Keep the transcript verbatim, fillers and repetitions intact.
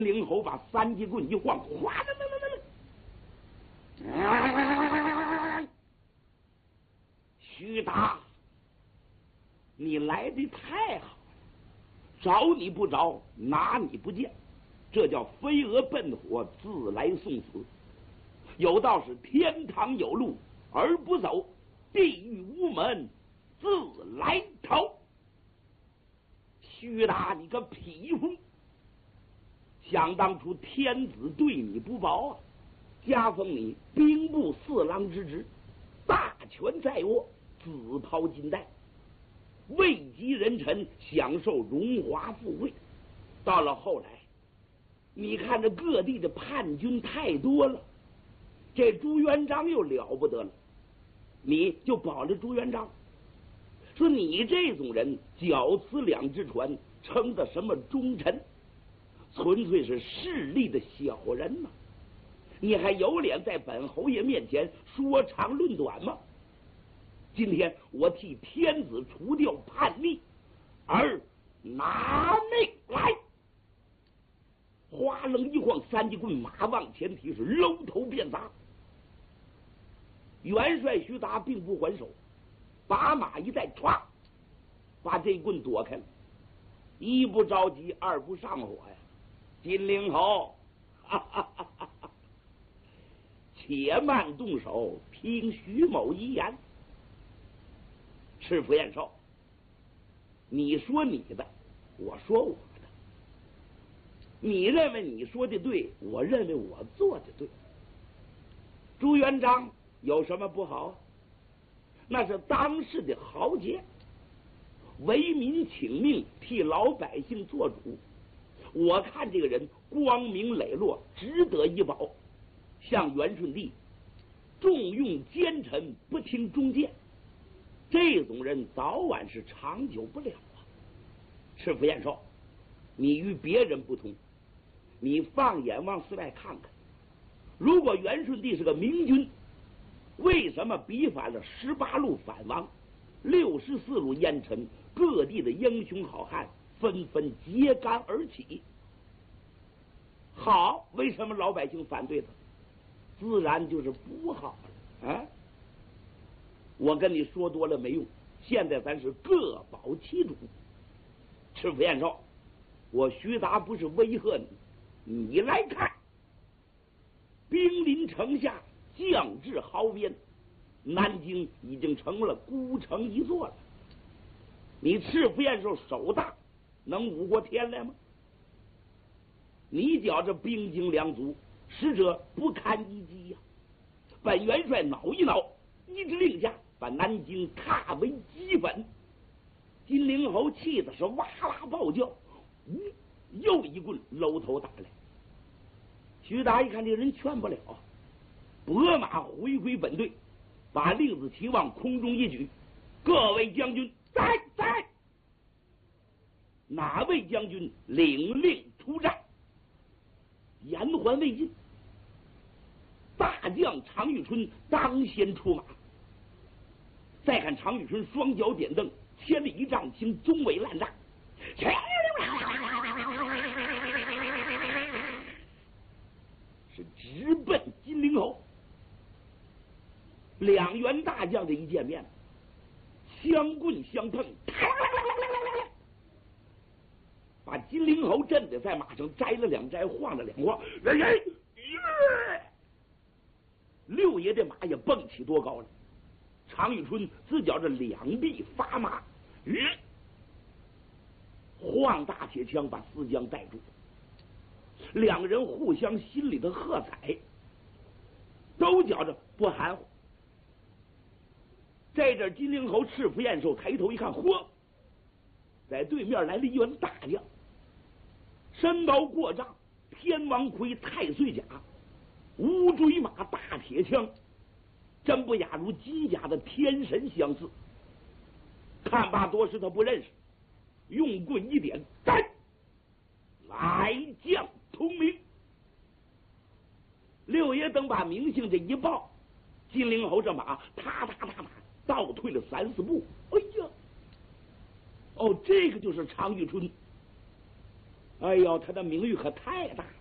灵猴把三节棍一晃，哗啦啦啦啦啦！徐达，你来的太好了，找你不着，拿你不见，这叫飞蛾奔火，自来送死。有道是天堂有路而不走，地狱无门自来逃。徐达，你个匹夫！想当初天子对你不薄啊，加封你兵部四郎之职，大权在握，紫袍金带，位极人臣，享受荣华富贵。到了后来，你看这各地的叛军太多了，这朱元璋又了不得了，你就保着朱元璋，说你这种人绞此两只船，称得什么忠臣？纯粹是势利的小人呐！你还有脸在本侯爷面前说长论短吗？今天我替天子除掉叛逆，而拿命来！花楞一晃，三节棍马往前提，是搂头便砸。元帅徐达并不还手，把马一带，歘，把这棍躲开了。一不着急，二不上火呀！金陵侯，哈哈哈哈哈！且慢动手，听徐某一言。赤福燕寿，你说你的，我说我的。你认为你说的对，我认为我做的对。朱元璋有什么不好？那是当世的豪杰，为民请命，替老百姓做主。我看这个人光明磊落，值得一保。像元顺帝重用奸臣，不听忠谏，这种人早晚是长久不了啊。赤福燕寿，你与别人不同，你放眼往四外看看，如果元顺帝是个明君，为什么逼反了十八路反王，六十四路烟尘，各地的英雄好汉纷纷揭竿而起？好，为什么老百姓反对他？自然就是不好了啊！我跟你说多了没用，现在咱是各保其主。赤福燕寿，我徐达不是威吓你，你来看，兵临城下，将至壕边，南京已经成了孤城一座了。你赤福燕寿手大，能捂过天来吗？你觉着兵精粮足，使者不堪一击呀、啊！本元帅恼一恼，一支令下，把南京踏为齑粉。金陵侯气的是哇啦暴叫，嗯，又一棍搂头打来。徐达一看这人劝不了，拨马回归本队，把令子旗往空中一举，各位将军在在，哪位将军领令出战？言还未尽，大将常遇春当先出马。再看常遇春双脚点蹬，千里一丈青，中尾烂炸，是直奔金陵侯。两员大将这一见面，枪棍相碰，把金陵侯震得在马上摘了两摘，晃了两晃，人人六爷的马也蹦起多高了。常遇春自觉着两臂发麻，晃大铁枪把四将带住。两人互相心里的喝彩，都觉着不含糊。在这金陵侯赤福燕寿抬头一看，嚯，在对面来了一员大将，身高过丈，天王盔，太岁甲，乌骓马，大铁枪，真不亚如金甲的天神相似。看罢多时他不认识，用棍一点，在来将通明。六爷等把名姓这一报，金陵侯这马踏踏踏踏倒退了三四步。哎呀，哦，这个就是常遇春。 哎呦，他的名誉可太大了。